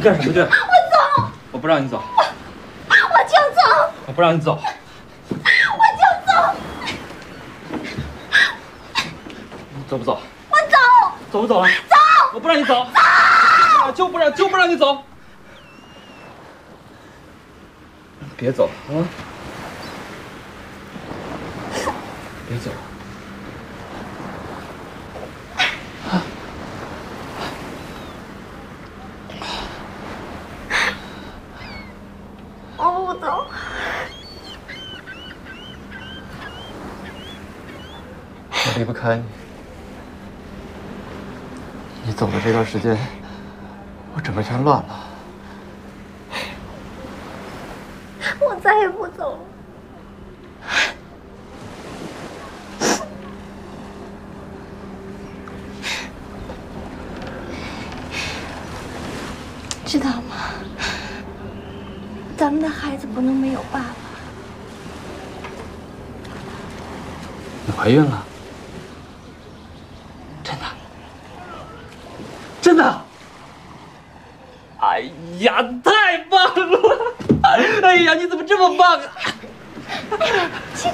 干什么去？我走！ 我不让你走。 我就走！ 我不让你走。 我就走！ 你走不走？ 我走！ 走不走了？ 走！ 我不让你走。走！就不让你走。别走啊！别走！ 我不走。 我离不开你。你走的这段时间，我整个全乱了。 我再也不走了。知道吗？咱们的孩子不能没有爸爸。 你怀孕了？真的？真的？哎呀，太棒了！哎呀，你怎么这么棒啊？ 其实